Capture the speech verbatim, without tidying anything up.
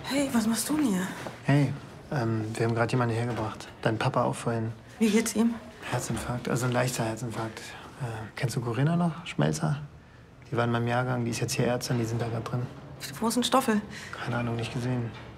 Hey, was machst du denn hier? Hey, ähm, wir haben gerade jemanden hergebracht. Dein Papa auch vorhin. Wie geht's ihm? Herzinfarkt, also ein leichter Herzinfarkt. Äh, kennst du Corinna noch, Schmelzer? Die war in meinem Jahrgang, die ist jetzt hier Ärztin, die sind da gerade drin. Wo ist denn Stoffel? Keine Ahnung, nicht gesehen.